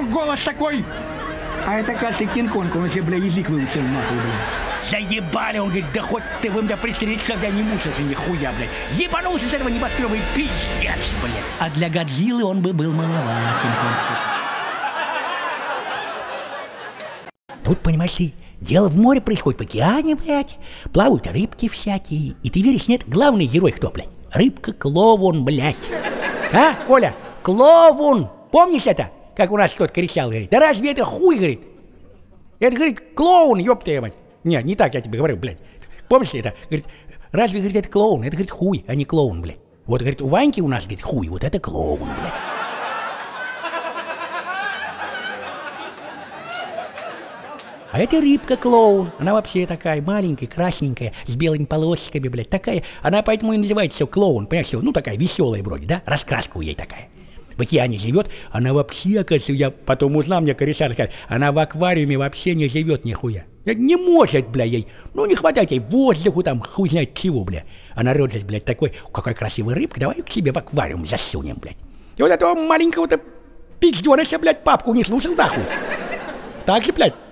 голос такой. А это как ты Кинг-Конг, он вообще, бля, язык выучил нахуй, бля. Заебали, он говорит, да хоть ты вы меня пристрелить, чтобы я не мучился нихуя, блядь. Ебанулся с этого небоскреба и пиздец, блядь. А для Годзиллы он бы был маловат, Кинг-Конг. Тут, понимаешь ты, дело в море происходит, в океане, блядь. Плавают рыбки всякие. И ты веришь, нет? Главный герой кто, блядь? Рыбка-клоун, блядь. А, Коля? Клоун! Помнишь это? Как у нас кто-то кричал, говорит. Да разве это хуй, говорит? Это, говорит, клоун, ёб твою мать. Нет, не так я тебе говорю, блядь. Помнишь это? Говорит, разве, говорит, это клоун? Это, говорит, хуй, а не клоун, блядь. Вот, говорит, у Ваньки у нас, говорит, хуй, вот это клоун, блядь. А это рыбка-клоун. Она вообще такая маленькая, красненькая, с белыми полосиками, блядь. Такая, она поэтому и называется все клоун, понимаешь? Ну, такая веселая вроде, да? Раскраска у ей такая. В океане живет, она вообще, оказывается, я потом узнал, мне кореша рассказали, она в аквариуме вообще не живет нихуя. Не может, бля, ей, ну не хватает ей воздуху там, хуй знает чего, бля. А народ здесь, блядь, такой, какая красивая рыбка, давай к себе в аквариум засунем, блядь. И вот этого маленького-то пизденыша, блядь, папку не слушал, нахуй. Так же, блядь.